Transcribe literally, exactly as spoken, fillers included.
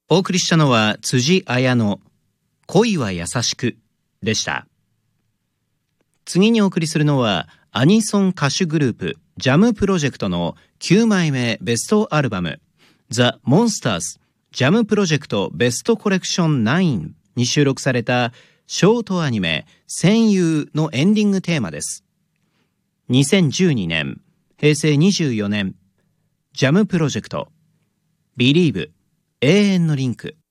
お送りしたのは辻彩の恋は優しくでした。次にお送りするのはアニソン歌手グループジャムプロジェクトのきゅうまいめベストアルバムザ・モンスターズジャムプロジェクトベストコレクションナインに収録されたショートアニメ戦友のエンディングテーマです。にせんじゅうにねんへいせいにじゅうよねんジャムプロジェクト Believe 永遠のリンク。